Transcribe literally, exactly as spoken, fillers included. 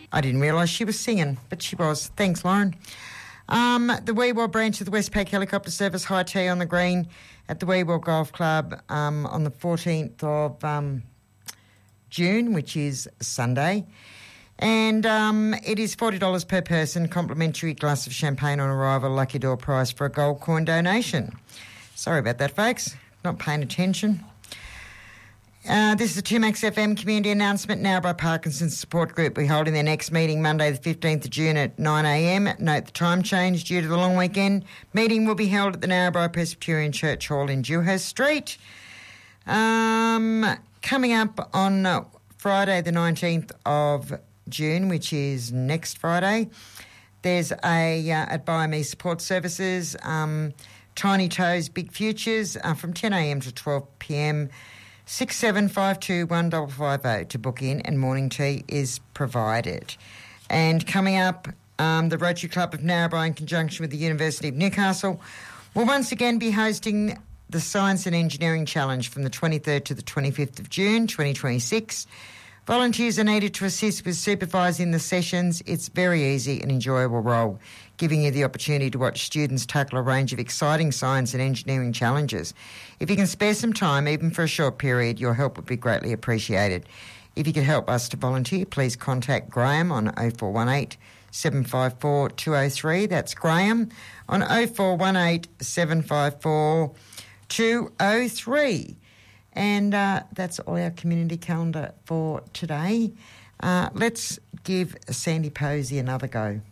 I didn't realise she was singing, but she was. Thanks, Lauren. Um, the Weewell branch of the Westpac Helicopter Service, high tea on the green at the Weewell Golf Club um, on the fourteenth of um, June, which is Sunday. And um, it is forty dollars per person, complimentary glass of champagne on arrival, lucky door prize for a gold coin donation. Sorry about that, folks. Not paying attention. Uh, this is a two Max F M community announcement. Narrabri Parkinson's Support Group will be holding their next meeting Monday the fifteenth of June at nine a m. Note the time change due to the long weekend. Meeting will be held at the Narrabri Presbyterian Church Hall in Dewhurst Street. Um, coming up on uh, Friday the nineteenth of June, which is next Friday, there's a, uh, at Buy Me Support Services, um, Tiny Toes Big Futures uh, from ten a m to twelve p m, six seven five two one five five zero to book in, and morning tea is provided. And coming up, um, the Rotary Club of Narrabri, in conjunction with the University of Newcastle, will once again be hosting the Science and Engineering Challenge from the twenty-third to the twenty-fifth of June twenty twenty-six. Volunteers are needed to assist with supervising the sessions. It's a very easy and enjoyable role, giving you the opportunity to watch students tackle a range of exciting science and engineering challenges. If you can spare some time, even for a short period, your help would be greatly appreciated. If you could help us to volunteer, please contact Graham on oh four one eight, seven five four, two oh three. That's Graham on oh four one eight, seven five four, two oh three. And uh, that's all our community calendar for today. Uh, let's give Sandy Posey another go.